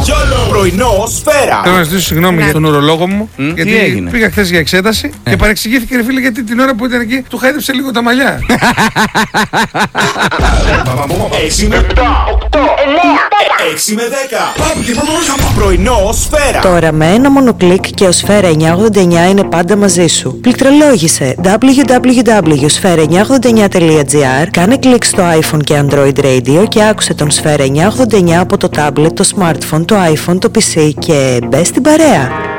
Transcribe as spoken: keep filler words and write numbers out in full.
YOLO. Πρωινό Σφαίρα. Θέλω να ζητήσω συγγνώμη για τον ουρολόγο μου. Mm, γιατί τι έγινε? πήγα χθες για εξέταση ε. και παρεξηγήθηκε, ρε φίλε, γιατί την ώρα που ήταν εκεί του χάιδεψε λίγο τα μαλλιά. έξι με επτά, οκτώ, εννιά, έξι με δέκα. Πρωινό Σφαίρα. Τώρα με ένα μόνο κλικ και ο Σφαίρα εννιακόσια ογδόντα εννιά είναι πάντα μαζί σου. Πληκτρολόγησε ντάμπλιου ντάμπλιου ντάμπλιου τελεία σφαίρα εννιακόσια ογδόντα εννιά τελεία τζι άρ, κάνε κλικ στο iPhone και Android Radio και άκουσε τον Σφαίρα εννιακόσια ογδόντα εννιά από το tablet, το smartphone, το iPhone, το πι σι και μπες στην παρέα.